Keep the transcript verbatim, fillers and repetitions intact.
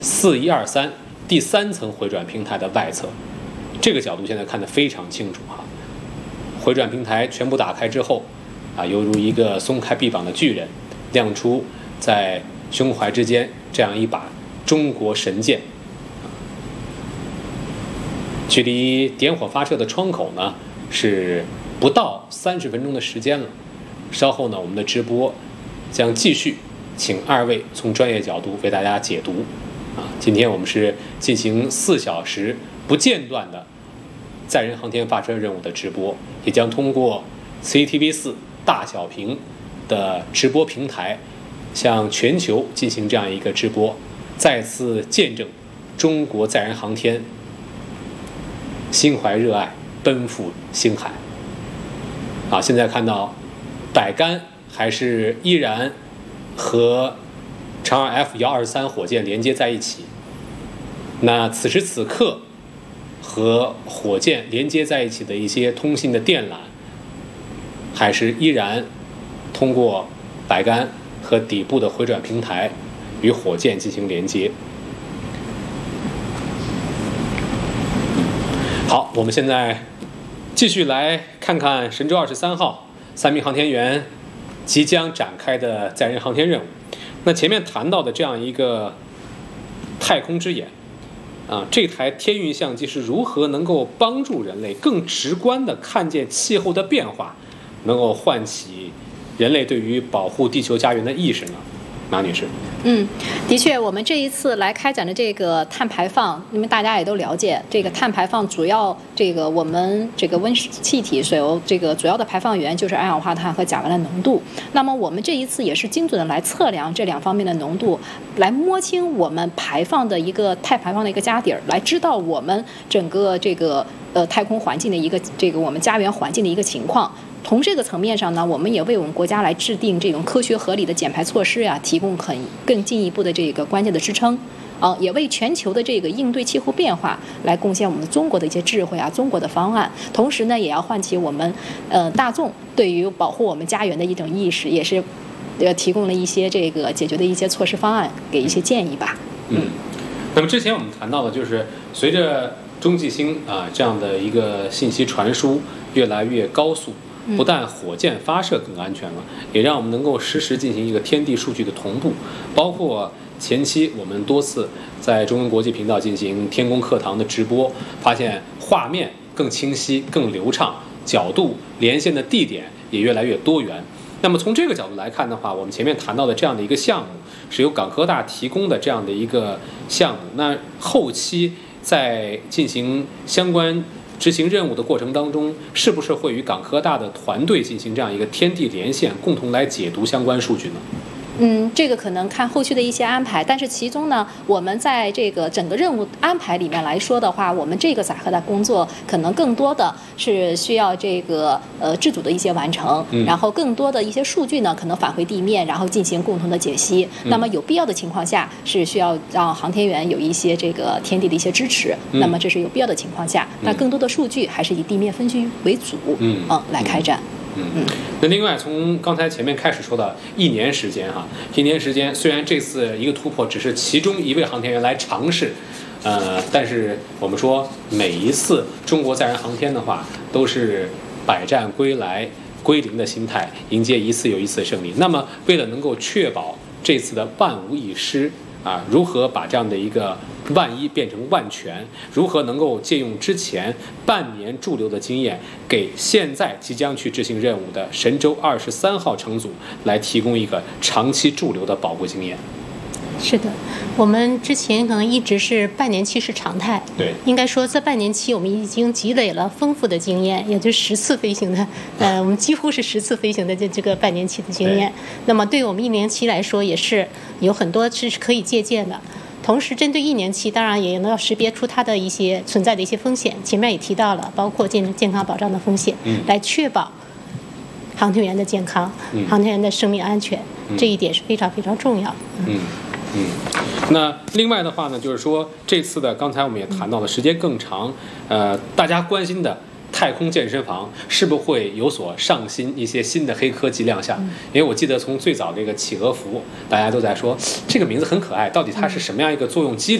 四一二三第三层回转平台的外侧，这个角度现在看得非常清楚哈。回转平台全部打开之后，啊，犹如一个松开臂膀的巨人，亮出在胸怀之间这样一把中国神剑。距离点火发射的窗口呢是不到三十分钟的时间了。稍后呢，我们的直播将继续请二位从专业角度为大家解读。啊，今天我们是进行四小时不间断的载人航天发射任务的直播，也将通过 C T V 四大小屏的直播平台向全球进行这样一个直播，再次见证中国载人航天心怀热爱，奔赴星海。啊，现在看到百干还是依然和长二 F 一二三火箭连接在一起。那此时此刻和火箭连接在一起的一些通信的电缆，还是依然通过百干和底部的回转平台与火箭进行连接。好，我们现在继续来看看神舟二十三号三名航天员即将展开的载人航天任务。那前面谈到的这样一个太空之眼啊，这台天运相机是如何能够帮助人类更直观地看见气候的变化，能够唤起人类对于保护地球家园的意识呢？马女士。 嗯，的确，我们这一次来开展的这个碳排放，因为大家也都了解，这个碳排放主要这个我们这个温室气体所有这个主要的排放源就是二氧化碳和甲烷的浓度。那么我们这一次也是精准的来测量这两方面的浓度，来摸清我们排放的一个碳排放的一个家底儿，来知道我们整个这个呃太空环境的一个这个我们家园环境的一个情况。从这个层面上呢，我们也为我们国家来制定这种科学合理的减排措施呀、啊，提供很更进一步的这个关键的支撑，啊，也为全球的这个应对气候变化来贡献我们中国的一些智慧啊，中国的方案。同时呢，也要唤起我们呃大众对于保护我们家园的一种意识，也是呃提供了一些这个解决的一些措施方案，给一些建议吧。 嗯，那么之前我们谈到的就是随着中继星啊这样的一个信息传输越来越高速。不但火箭发射更安全了，也让我们能够实时进行一个天地数据的同步，包括前期我们多次在中文国际频道进行天宫课堂的直播，发现画面更清晰、更流畅，角度连线的地点也越来越多元。那么从这个角度来看的话，我们前面谈到的这样的一个项目是由港科大提供的这样的一个项目，那后期在进行相关执行任务的过程当中，是不是会与港科大的团队进行这样一个天地连线，共同来解读相关数据呢？ 嗯，这个可能看后续的一些安排，但是其中呢，我们在这个整个任务安排里面来说的话，我们这个载荷的工作可能更多的是需要这个呃自主的一些完成，嗯、然后更多的一些数据呢，可能返回地面，然后进行共同的解析。嗯、那么有必要的情况下，是需要让航天员有一些这个天地的一些支持。嗯、那么这是有必要的情况下，那更多的数据还是以地面分区为主，嗯，嗯来开展。 嗯，那另外从刚才前面开始说的一年时间哈，一年时间虽然这次一个突破只是其中一位航天员来尝试，呃，但是我们说每一次中国载人航天的话，都是百战归来归零的心态，迎接一次又一次胜利。那么为了能够确保这次的万无一失啊，如何把这样的一个万一变成万全，如何能够借用之前半年驻留的经验，给现在即将去执行任务的神舟二十三号乘组来提供一个长期驻留的宝贵经验？ 是的，我们之前可能一直是半年期是常态， 对， 应该说这半年期我们已经积累了丰富的经验，也就十次飞行的，呃，我们几乎是十次飞行的这这个半年期的经验。那么对我们一年期来说，也是有很多是可以借鉴的。同时，针对一年期，当然也能要识别出它的一些存在的一些风险。前面也提到了，包括健健康保障的风险，嗯、来确保航天员的健康、嗯、航天员的生命安全，嗯、这一点是非常非常重要的。 嗯。嗯，那另外的话呢，就是说这次的刚才我们也谈到了时间更长，呃，大家关心的太空健身房是不是会有所上新，一些新的黑科技亮相？因为我记得从最早这个企鹅服，大家都在说这个名字很可爱，到底它是什么样一个作用机理？